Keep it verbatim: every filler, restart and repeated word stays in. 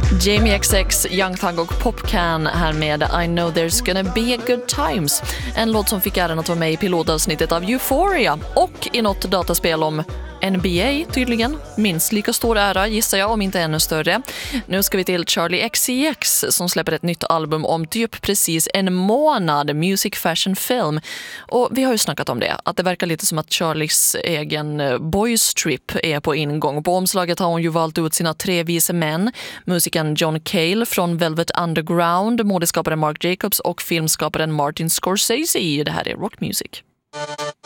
Jamie X X, Young Thug och Popcan här med I know there's gonna be a good times. En låt som fick äran att vara med i pilotavsnittet av Euphoria och i något dataspel om N B A tydligen. Minst lika stor ära gissar jag, om inte ännu större. Nu ska vi till Charlie X C X som släpper ett nytt album om typ precis en månad, Music Fashion Film. Och vi har ju snackat om det, att det verkar lite som att Charlies egen boys trip är på ingång. På omslaget har hon ju valt ut sina tre vise män, musikern John Cale från Velvet Underground, modeskaparen Marc Jacobs och filmskaparen Martin Scorsese. Det här är Rock Music.